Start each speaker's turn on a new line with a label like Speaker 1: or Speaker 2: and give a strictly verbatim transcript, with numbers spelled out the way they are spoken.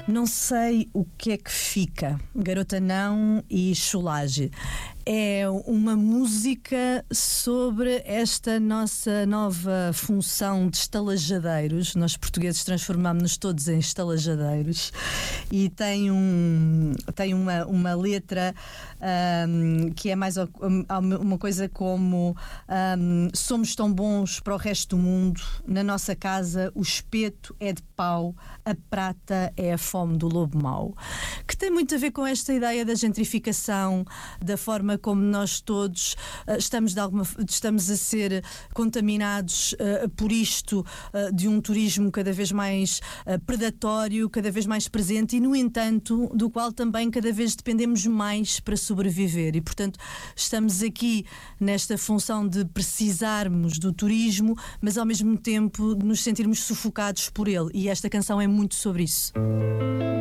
Speaker 1: Não sei o que é que fica, Garota Não e Cholage. É uma música sobre esta nossa nova função de estalajadeiros. Nós portugueses transformámos-nos todos em estalajadeiros e tem, um, tem uma, uma letra um, que é mais uma coisa como um, somos tão bons para o resto do mundo, na nossa casa o espeto é de pau, a prata é a fome do lobo mau, que tem muito a ver com esta ideia da gentrificação, da forma como nós todos uh, estamos, de alguma, estamos a ser contaminados uh, por isto, uh, de um turismo cada vez mais uh, predatório, cada vez mais presente e, no entanto, do qual também cada vez dependemos mais para sobreviver. E, portanto, estamos aqui nesta função de precisarmos do turismo, mas ao mesmo tempo de nos sentirmos sufocados por ele. E esta canção é muito sobre isso.